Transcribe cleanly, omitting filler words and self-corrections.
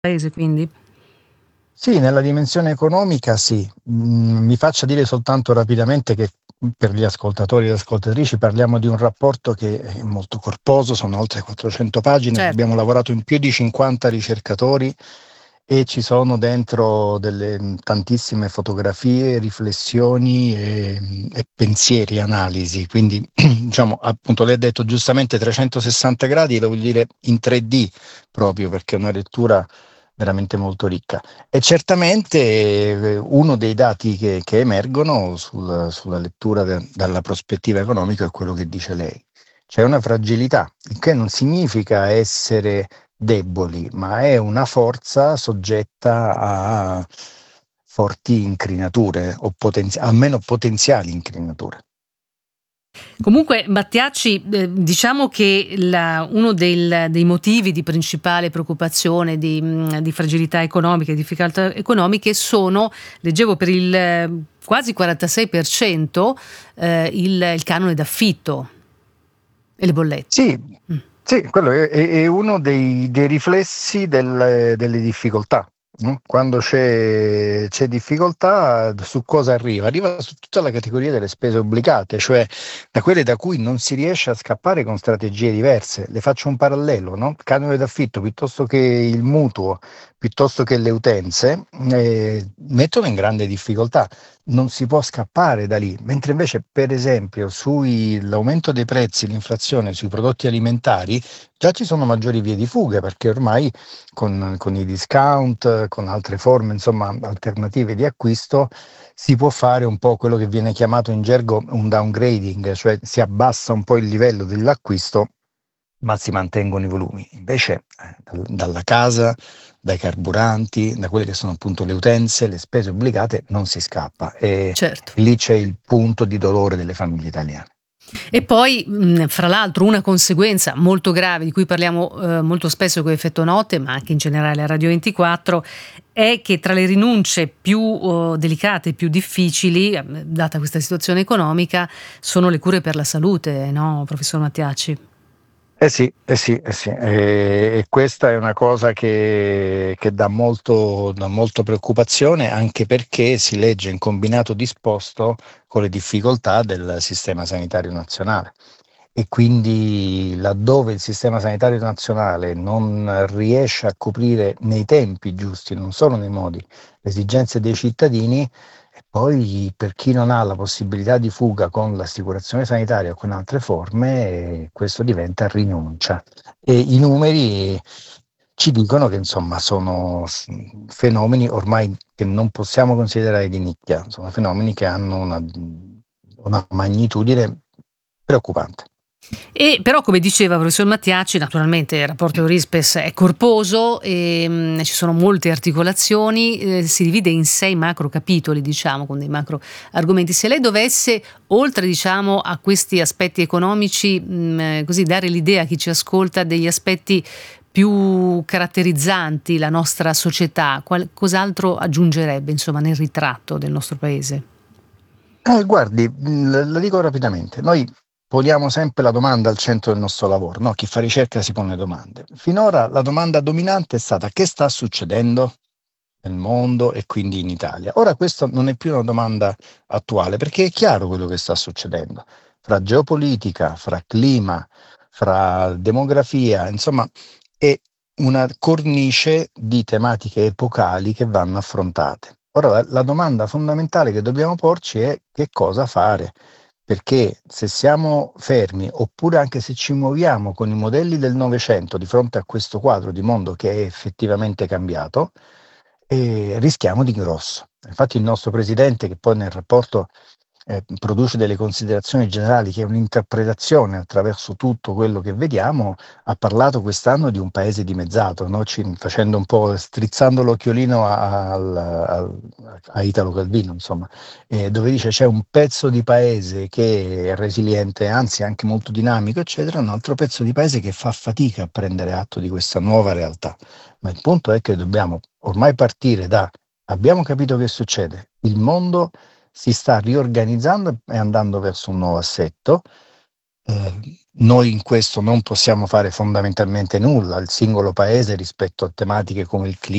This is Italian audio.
paese, quindi. Sì, nella dimensione economica sì. Mi faccia dire soltanto rapidamente che per gli ascoltatori e le ascoltatrici parliamo di un rapporto che è molto corposo, sono oltre 400 pagine, Certo. abbiamo lavorato in più di 50 ricercatori e ci sono dentro delle tantissime fotografie, riflessioni e pensieri, analisi. Quindi, diciamo, appunto, lei ha detto giustamente 360 gradi, lo vuol dire in 3D proprio perché è una lettura veramente molto ricca. E certamente uno dei dati che emergono sulla lettura dalla prospettiva economica è quello che dice lei. C'è una fragilità, il che non significa essere deboli, ma è una forza soggetta a forti incrinature o almeno potenziali incrinature. Comunque, Battiacci, diciamo che uno dei motivi di principale preoccupazione di fragilità economica e difficoltà economiche sono, leggevo per il quasi 46%, il canone d'affitto e le bollette. Sì, Mm. sì, quello è uno dei riflessi delle difficoltà, no? Quando c'è difficoltà, su cosa arriva? Arriva su tutta la categoria delle spese obbligate, cioè da quelle da cui non si riesce a scappare con strategie diverse. Le faccio un parallelo, no? Canone d'affitto piuttosto che il mutuo, piuttosto che le utenze, mettono in grande difficoltà. Non si può scappare da lì, mentre invece, per esempio, sull'aumento dei prezzi, l'inflazione sui prodotti alimentari, già ci sono maggiori vie di fuga, perché ormai con i discount, con altre forme, insomma, alternative di acquisto, si può fare un po' quello che viene chiamato in gergo un downgrading, cioè si abbassa un po' il livello dell'acquisto ma si mantengono i volumi. Invece, dalla casa, dai carburanti, da quelle che sono appunto le utenze, le spese obbligate, non si scappa. E Certo. lì c'è il punto di dolore delle famiglie italiane. E poi, fra l'altro, una conseguenza molto grave di cui parliamo molto spesso con Effetto Notte, ma anche in generale a Radio 24, è che tra le rinunce più delicate, più difficili, data questa situazione economica, sono le cure per la salute, no, professor Mattiacci? Eh sì, eh sì, eh sì. E questa è una cosa che dà molto preoccupazione, anche perché si legge in combinato disposto con le difficoltà del sistema sanitario nazionale. E quindi laddove il sistema sanitario nazionale non riesce a coprire nei tempi giusti, non solo nei modi, le esigenze dei cittadini, e poi per chi non ha la possibilità di fuga con l'assicurazione sanitaria o con altre forme, questo diventa rinuncia. E i numeri ci dicono che insomma sono fenomeni ormai che non possiamo considerare di nicchia, sono fenomeni che hanno una magnitudine preoccupante. E però, come diceva il professor Mattiacci, naturalmente il rapporto Eurispes è corposo e ci sono molte articolazioni, si divide in 6 macro capitoli, diciamo, con dei macro argomenti. Se lei dovesse, oltre diciamo a questi aspetti economici, così dare l'idea a chi ci ascolta degli aspetti più caratterizzanti la nostra società, cos'altro aggiungerebbe, insomma, nel ritratto del nostro paese? Guardi, la dico rapidamente, noi poniamo sempre la domanda al centro del nostro lavoro, no? Chi fa ricerca si pone domande. Finora la domanda dominante è stata: che sta succedendo nel mondo e quindi in Italia? Ora questa non è più una domanda attuale, perché è chiaro quello che sta succedendo. Fra geopolitica, fra clima, fra demografia, insomma, è una cornice di tematiche epocali che vanno affrontate. Ora la domanda fondamentale che dobbiamo porci è: che cosa fare? Perché se siamo fermi, oppure anche se ci muoviamo con i modelli del Novecento di fronte a questo quadro di mondo che è effettivamente cambiato, rischiamo di grosso. Infatti il nostro presidente, che poi nel rapporto produce delle considerazioni generali, che è un'interpretazione attraverso tutto quello che vediamo, ha parlato quest'anno di un paese dimezzato, no? Facendo un po', strizzando l'occhiolino a Italo Calvino, insomma, dove dice c'è un pezzo di paese che è resiliente, anzi anche molto dinamico, eccetera, un altro pezzo di paese che fa fatica a prendere atto di questa nuova realtà. Ma il punto è che dobbiamo ormai partire da: abbiamo capito che succede, il mondo si sta riorganizzando e andando verso un nuovo assetto. Noi in questo non possiamo fare fondamentalmente nulla, il singolo paese rispetto a tematiche come il clima